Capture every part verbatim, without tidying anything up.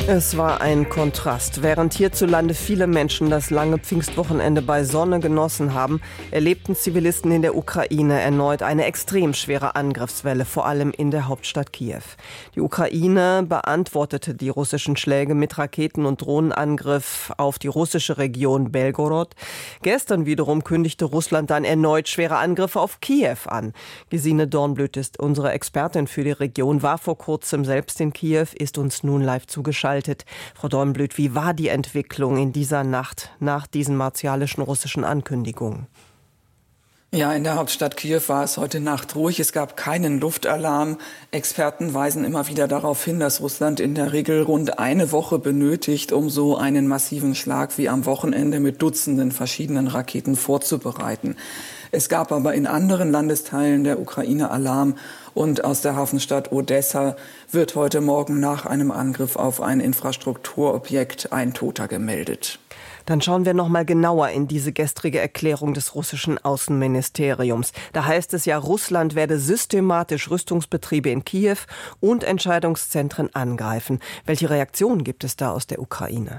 Es war ein Kontrast. Während hierzulande viele Menschen das lange Pfingstwochenende bei Sonne genossen haben, erlebten Zivilisten in der Ukraine erneut eine extrem schwere Angriffswelle, vor allem in der Hauptstadt Kiew. Die Ukraine beantwortete die russischen Schläge mit Raketen- und Drohnenangriff auf die russische Region Belgorod. Gestern wiederum kündigte Russland dann erneut schwere Angriffe auf Kiew an. Gesine Dornblüt ist unsere Expertin für die Region, war vor kurzem selbst in Kiew, ist uns nun live zugeschaltet. Frau Dornblüt, wie war die Entwicklung in dieser Nacht nach diesen martialischen russischen Ankündigungen? Ja, in der Hauptstadt Kiew war es heute Nacht ruhig. Es gab keinen Luftalarm. Experten weisen immer wieder darauf hin, dass Russland in der Regel rund eine Woche benötigt, um so einen massiven Schlag wie am Wochenende mit Dutzenden verschiedenen Raketen vorzubereiten. Es gab aber in anderen Landesteilen der Ukraine Alarm und aus der Hafenstadt Odessa wird heute Morgen nach einem Angriff auf ein Infrastrukturobjekt ein Toter gemeldet. Dann schauen wir noch mal genauer in diese gestrige Erklärung des russischen Außenministeriums. Da heißt es ja, Russland werde systematisch Rüstungsbetriebe in Kiew und Entscheidungszentren angreifen. Welche Reaktionen gibt es da aus der Ukraine?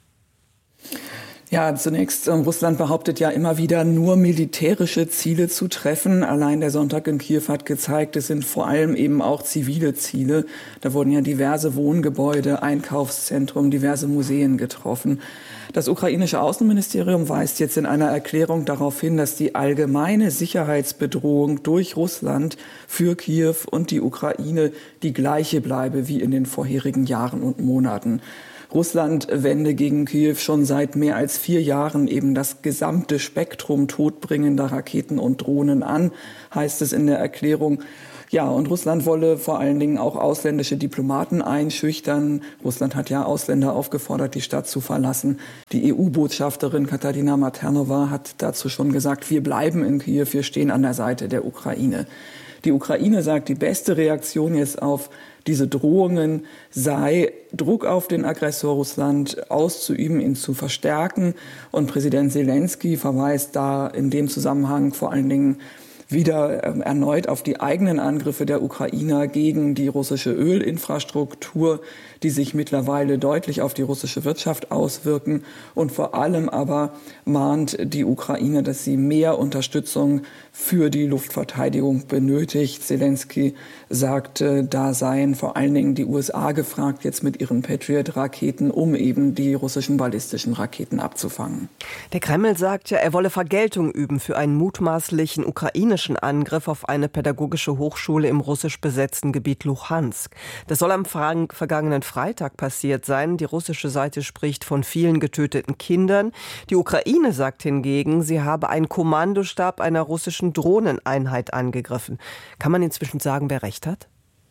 Ja, zunächst, ähm, Russland behauptet ja immer wieder, nur militärische Ziele zu treffen. Allein der Sonntag in Kiew hat gezeigt, es sind vor allem eben auch zivile Ziele. Da wurden ja diverse Wohngebäude, Einkaufszentren, diverse Museen getroffen. Das ukrainische Außenministerium weist jetzt in einer Erklärung darauf hin, dass die allgemeine Sicherheitsbedrohung durch Russland für Kiew und die Ukraine die gleiche bleibe wie in den vorherigen Jahren und Monaten. Russland wende gegen Kiew schon seit mehr als vier Jahren eben das gesamte Spektrum todbringender Raketen und Drohnen an, heißt es in der Erklärung. Ja, und Russland wolle vor allen Dingen auch ausländische Diplomaten einschüchtern. Russland hat ja Ausländer aufgefordert, die Stadt zu verlassen. Die E U-Botschafterin Katarina Maternova hat dazu schon gesagt, wir bleiben in Kiew, wir stehen an der Seite der Ukraine. Die Ukraine sagt, die beste Reaktion jetzt auf diese Drohungen sei, Druck auf den Aggressor Russland auszuüben, ihn zu verstärken. Und Präsident Zelensky verweist da in dem Zusammenhang vor allen Dingen wieder äh, erneut auf die eigenen Angriffe der Ukrainer gegen die russische Ölinfrastruktur, die sich mittlerweile deutlich auf die russische Wirtschaft auswirken. Und vor allem aber mahnt die Ukraine, dass sie mehr Unterstützung für die Luftverteidigung benötigt. Zelensky sagte, da seien vor allen Dingen die U S A gefragt, jetzt mit ihren Patriot-Raketen, um eben die russischen ballistischen Raketen abzufangen. Der Kreml sagt ja, er wolle Vergeltung üben für einen mutmaßlichen ukrainischen Angriff auf eine pädagogische Hochschule im russisch besetzten Gebiet Luhansk. Das soll am vergangenen Freitag passiert sein. Die russische Seite spricht von vielen getöteten Kindern. Die Ukraine sagt hingegen, sie habe einen Kommandostab einer russischen Drohneneinheit angegriffen. Kann man inzwischen sagen, wer recht hat?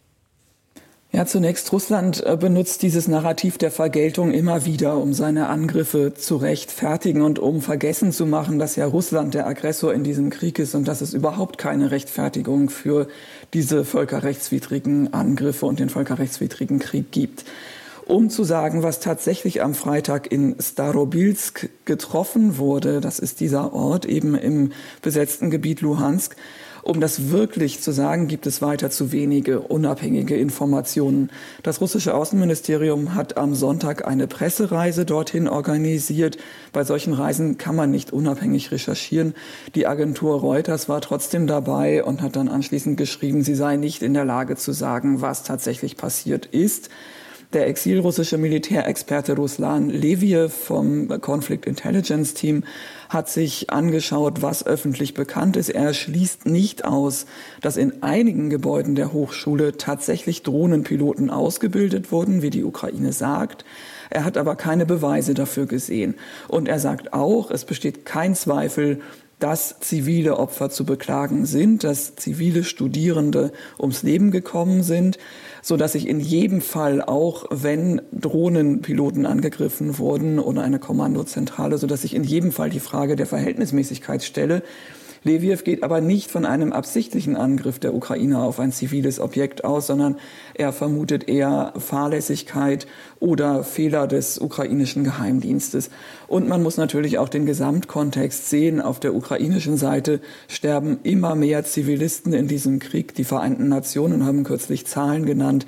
Ja, zunächst Russland benutzt dieses Narrativ der Vergeltung immer wieder, um seine Angriffe zu rechtfertigen und um vergessen zu machen, dass ja Russland der Aggressor in diesem Krieg ist und dass es überhaupt keine Rechtfertigung für diese völkerrechtswidrigen Angriffe und den völkerrechtswidrigen Krieg gibt. Um zu sagen, was tatsächlich am Freitag in Starobilsk getroffen wurde, das ist dieser Ort eben im besetzten Gebiet Luhansk, um das wirklich zu sagen, gibt es weiter zu wenige unabhängige Informationen. Das russische Außenministerium hat am Sonntag eine Pressereise dorthin organisiert. Bei solchen Reisen kann man nicht unabhängig recherchieren. Die Agentur Reuters war trotzdem dabei und hat dann anschließend geschrieben, sie sei nicht in der Lage zu sagen, was tatsächlich passiert ist. Der exilrussische Militärexperte Ruslan Leviev vom Conflict Intelligence Team hat sich angeschaut, was öffentlich bekannt ist. Er schließt nicht aus, dass in einigen Gebäuden der Hochschule tatsächlich Drohnenpiloten ausgebildet wurden, wie die Ukraine sagt. Er hat aber keine Beweise dafür gesehen. Und er sagt auch, es besteht kein Zweifel, dass zivile Opfer zu beklagen sind, dass zivile Studierende ums Leben gekommen sind, so dass sich in jedem Fall, auch wenn Drohnenpiloten angegriffen wurden oder eine Kommandozentrale, so dass sich in jedem Fall die Frage der Verhältnismäßigkeit stelle. Leviev geht aber nicht von einem absichtlichen Angriff der Ukrainer auf ein ziviles Objekt aus, sondern er vermutet eher Fahrlässigkeit oder Fehler des ukrainischen Geheimdienstes. Und man muss natürlich auch den Gesamtkontext sehen. Auf der ukrainischen Seite sterben immer mehr Zivilisten in diesem Krieg. Die Vereinten Nationen haben kürzlich Zahlen genannt.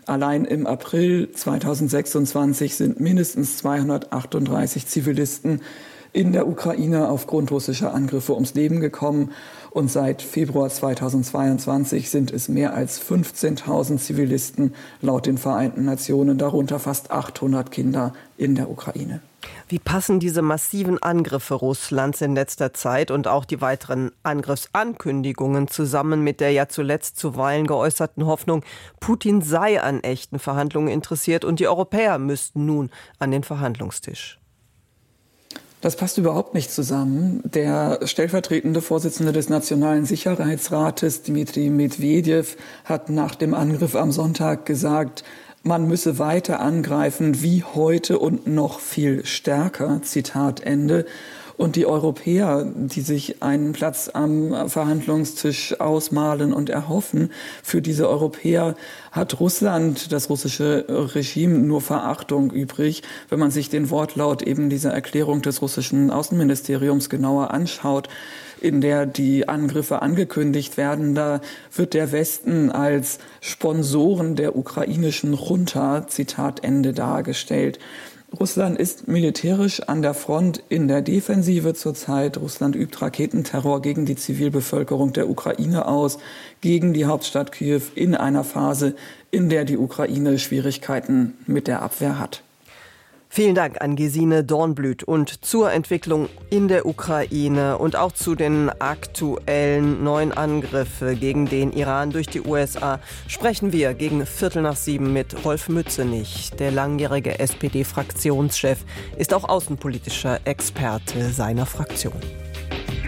Allein im April zweitausendsechsundzwanzig sind mindestens zweihundertachtunddreißig Zivilisten in der Ukraine aufgrund russischer Angriffe ums Leben gekommen. Und seit Februar zweitausendzweiundzwanzig sind es mehr als fünfzehntausend Zivilisten laut den Vereinten Nationen, darunter fast achthundert Kinder in der Ukraine. Wie passen diese massiven Angriffe Russlands in letzter Zeit und auch die weiteren Angriffsankündigungen zusammen mit der ja zuletzt zuweilen geäußerten Hoffnung, Putin sei an echten Verhandlungen interessiert und die Europäer müssten nun an den Verhandlungstisch? Das passt überhaupt nicht zusammen. Der stellvertretende Vorsitzende des Nationalen Sicherheitsrates, Dmitri Medvedev, hat nach dem Angriff am Sonntag gesagt, man müsse weiter angreifen wie heute und noch viel stärker, Zitat Ende. Und die Europäer, die sich einen Platz am Verhandlungstisch ausmalen und erhoffen, für diese Europäer hat Russland, das russische Regime, nur Verachtung übrig. Wenn man sich den Wortlaut eben dieser Erklärung des russischen Außenministeriums genauer anschaut, in der die Angriffe angekündigt werden, da wird der Westen als Sponsoren der ukrainischen Junta, Zitat Ende, dargestellt. Russland ist militärisch an der Front in der Defensive zurzeit. Russland übt Raketenterror gegen die Zivilbevölkerung der Ukraine aus, gegen die Hauptstadt Kiew in einer Phase, in der die Ukraine Schwierigkeiten mit der Abwehr hat. Vielen Dank an Gesine Dornblüt. Und zur Entwicklung in der Ukraine und auch zu den aktuellen neuen Angriffen gegen den Iran durch die U S A sprechen wir gegen Viertel nach sieben mit Rolf Mützenich. Der langjährige S P D-Fraktionschef ist auch außenpolitischer Experte seiner Fraktion.